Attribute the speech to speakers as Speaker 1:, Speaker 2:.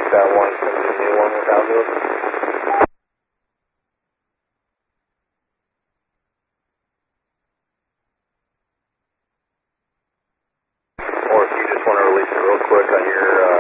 Speaker 1: that one, continue one without those. Or if you just want to release it real quick on your